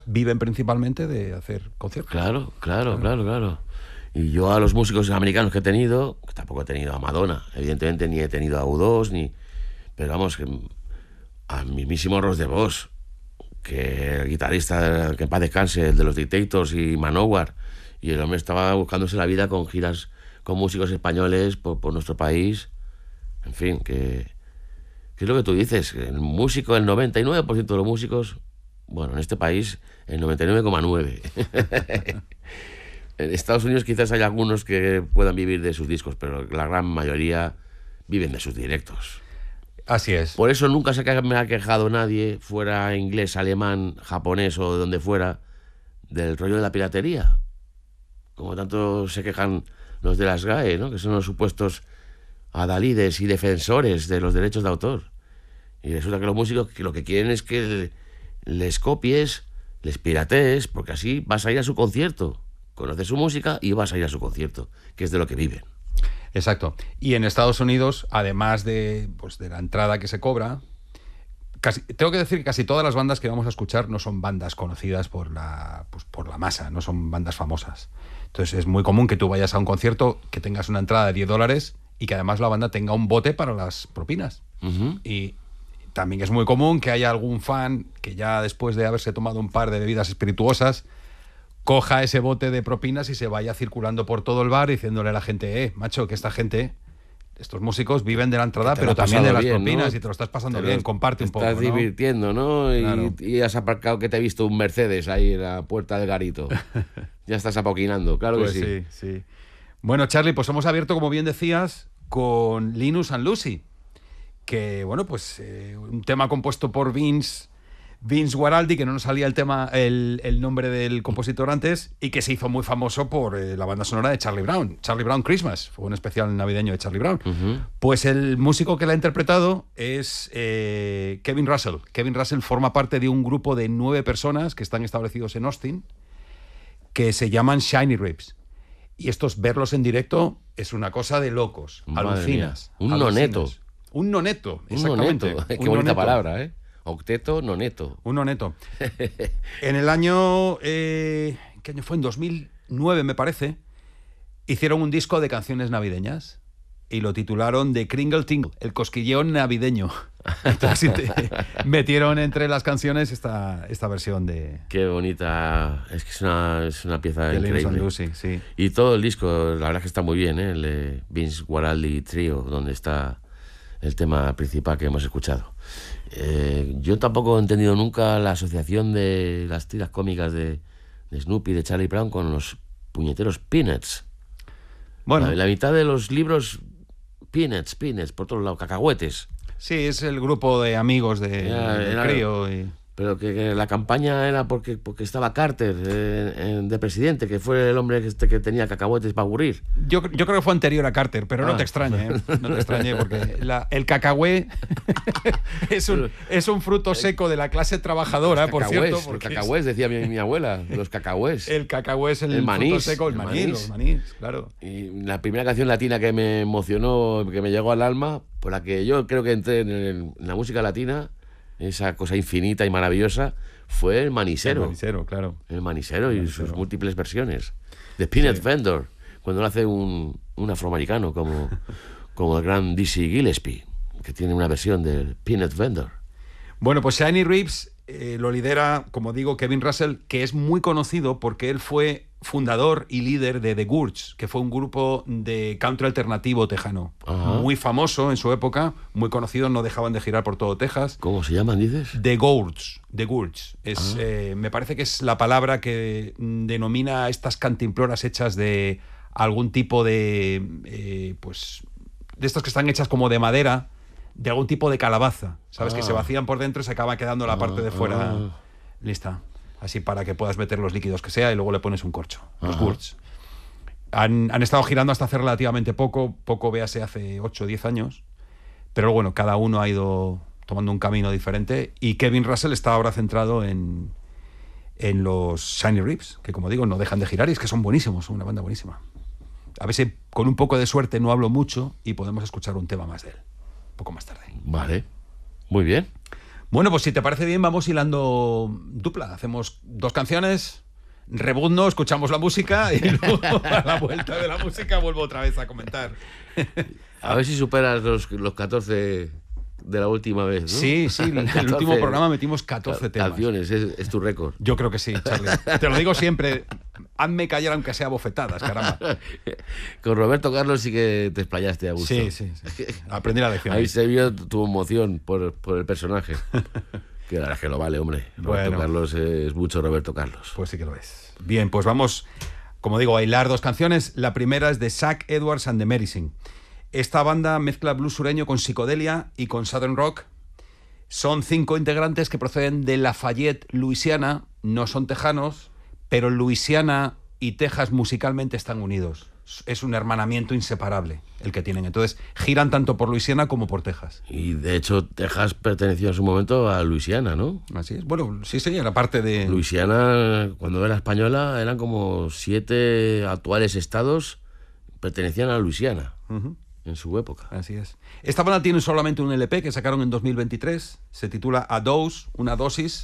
viven principalmente de hacer conciertos. Claro. Y yo a los músicos americanos que he tenido, que tampoco he tenido a Madonna, evidentemente, ni he tenido a U2, pero vamos, que al mismísimo Ross DeVos, que el guitarrista, que en paz descanse, el de los Dictators y Manowar, y el hombre estaba buscándose la vida con giras con músicos españoles por nuestro país. En fin, que es lo que tú dices, el músico, el 99% de los músicos, bueno, en este país, el 99,9%. En Estados Unidos quizás hay algunos que puedan vivir de sus discos, pero la gran mayoría viven de sus directos. Así es. Por eso nunca me ha quejado nadie, fuera inglés, alemán, japonés o de donde fuera, del rollo de la piratería. Como tanto se quejan los de las GAE, ¿no? Que son los supuestos adalides y defensores de los derechos de autor. Y resulta que los músicos que lo que quieren es que les copies, les piratees, porque así vas a ir a su concierto. Conoces su música y vas a ir a su concierto, que es de lo que viven. Exacto. Y en Estados Unidos, además de la entrada que se cobra, tengo que decir que casi todas las bandas que vamos a escuchar no son bandas conocidas por la masa, no son bandas famosas. Entonces es muy común que tú vayas a un concierto, que tengas una entrada de $10 y que además la banda tenga un bote para las propinas. Uh-huh. Y también es muy común que haya algún fan que ya después de haberse tomado un par de bebidas espirituosas coja ese bote de propinas y se vaya circulando por todo el bar diciéndole a la gente, macho, que estos músicos viven de la entrada, pero también de las propinas, ¿no? Y te lo estás pasando bien, comparte un poco, ¿no? Te estás divirtiendo, ¿no? Claro. Y has aparcado, que te he visto un Mercedes ahí en la puerta del garito. Ya estás apoquinando, claro pues que sí. Bueno, Charlie, pues hemos abierto, como bien decías, con Linus and Lucy, que, bueno, pues un tema compuesto por Vince Guaraldi, que no nos salía el nombre del compositor antes, y que se hizo muy famoso por la banda sonora de Charlie Brown Christmas, fue un especial navideño de Charlie Brown. Uh-huh. Pues el músico que la ha interpretado es Kevin Russell. Kevin Russell forma parte de un grupo de 9 personas que están establecidos en Austin, que se llaman Shiny Ribs. Y verlos en directo es una cosa de locos. Alucinas. Un noneto. Un noneto, exactamente. Qué bonita palabra, ¿eh? Octeto, noneto. Un noneto. En el año... ¿qué año fue? En 2009, me parece, hicieron un disco de canciones navideñas y lo titularon The Kringle Tingle, el cosquilleón navideño. Entonces metieron entre las canciones esta versión de... Qué bonita. Es que es una pieza de increíble. Linus and Lucy, sí. Y todo el disco, la verdad es que está muy bien, ¿eh? El Vince Guaraldi Trio, donde está el tema principal que hemos escuchado. Yo tampoco he entendido nunca la asociación de las tiras cómicas de Snoopy, de Charlie Brown, con los puñeteros Peanuts. Bueno, la mitad de los libros, Peanuts, por todos lados, cacahuetes. Sí, es el grupo de amigos del crío. Pero que la campaña era porque estaba Carter de presidente, que fue el hombre que tenía cacahuetes para aburrir. Yo creo que fue anterior a Carter, pero no te extrañe, no te extrañe, porque el cacahué es un fruto seco de la clase trabajadora, por cierto. Los cacahués, decía mi abuela, los cacahués. El cacahué es el manís, fruto seco, los manís, claro. Y la primera canción latina que me emocionó, que me llegó al alma, por la que yo creo que entré en la música latina, esa cosa infinita y maravillosa, fue el Manisero. El Manisero, claro. El Manisero y sus múltiples versiones. The Peanut Vendor, cuando lo hace un afroamericano como el gran Dizzy Gillespie, que tiene una versión del Peanut Vendor. Bueno, pues Shiny Ribs lo lidera, como digo, Kevin Russell, que es muy conocido porque él fue fundador y líder de The Gurge, que fue un grupo de country alternativo tejano. Ajá. Muy famoso en su época, muy conocido, no dejaban de girar por todo Texas. ¿Cómo se llaman, dices? The Gurge. Me parece que es la palabra que denomina a estas cantimploras hechas de algún tipo de de estas que están hechas como de madera, de algún tipo de calabaza, ¿sabes? Que se vacían por dentro y se acaba quedando la parte de fuera lista. Así para que puedas meter los líquidos que sea y luego le pones un corcho. Los Gurge. Han estado girando hasta hace relativamente poco, véase hace 8 o 10 años, pero bueno, cada uno ha ido tomando un camino diferente y Kevin Russell está ahora centrado en los Shiny Ribs, que como digo, no dejan de girar y es que son buenísimos, son una banda buenísima. A ver si con un poco de suerte no hablo mucho y podemos escuchar un tema más de él, un poco más tarde. Vale, muy bien. Bueno, pues si te parece bien, vamos hilando dupla. Hacemos 2 canciones, rebuzno, escuchamos la música y luego a la vuelta de la música vuelvo otra vez a comentar. A ver si superas los 14 de la última vez, ¿no? Sí, el último programa metimos 14 temas. Canciones, es tu récord. Yo creo que sí, Charlie. Te lo digo siempre, hazme callar aunque sea bofetadas, caramba. Con Roberto Carlos sí que te explayaste a gusto. Sí. Aprendí la lección. Ahí se vio tu emoción por el personaje. Que la verdad es que lo vale, hombre. Roberto Carlos es mucho Roberto Carlos. Pues sí que lo es. Bien, pues vamos, como digo, a hilar 2 canciones. La primera es de Zach Edwards and the Medicine. Esta banda mezcla blues sureño con psicodelia y con southern rock. Son 5 integrantes que proceden de Lafayette, Luisiana. No son tejanos, pero Luisiana y Texas musicalmente están unidos. Es un hermanamiento inseparable el que tienen. Entonces, giran tanto por Luisiana como por Texas. Y de hecho, Texas perteneció en su momento a Luisiana, ¿no? Así es. Bueno, sí, era parte de... Luisiana, cuando era española, eran como 7 actuales estados pertenecían a Luisiana. En su época. Así es. Esta banda tiene solamente un LP que sacaron en 2023. Se titula A Dose, una dosis.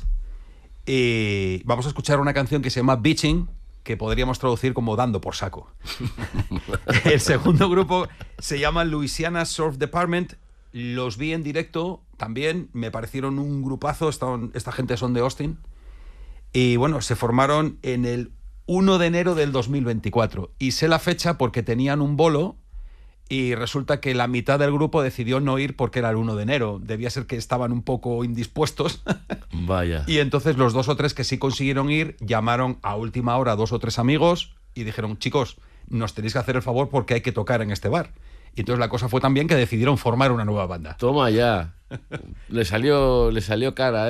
Y vamos a escuchar una canción que se llama Bitching, que podríamos traducir como dando por saco. El segundo grupo se llama Louisiana Surf Department. Los vi en directo también. Me parecieron un grupazo. Esta gente son de Austin. Y bueno, se formaron en el 1 de enero del 2024. Y sé la fecha porque tenían un bolo. Y resulta que la mitad del grupo decidió no ir porque era el 1 de enero. Debía ser que estaban un poco indispuestos. Vaya. Y entonces los 2 o 3 que sí consiguieron ir llamaron a última hora a 2 o 3 amigos y dijeron, chicos, nos tenéis que hacer el favor porque hay que tocar en este bar. Y entonces la cosa fue tan bien que decidieron formar una nueva banda. Toma ya. Le salió cara,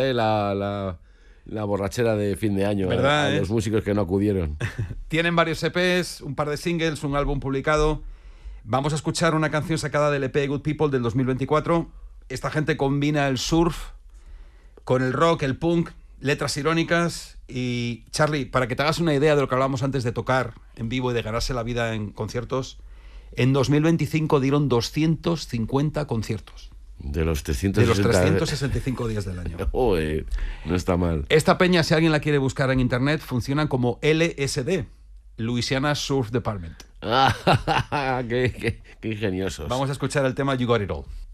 la borrachera de fin de año, ¿verdad, a los músicos que no acudieron. Tienen varios EPs, un par de singles, un álbum publicado. Vamos a escuchar una canción sacada del EP Good People del 2024. Esta gente combina el surf con el rock, el punk, letras irónicas. Y, Charlie, para que te hagas una idea de lo que hablábamos antes de tocar en vivo y de ganarse la vida en conciertos, en 2025 dieron 250 conciertos. De los 365 días del año. No está mal. Esta peña, si alguien la quiere buscar en internet, funciona como LSD, Louisiana Surf Department. Qué ingeniosos. Vamos a escuchar el tema You Got It All.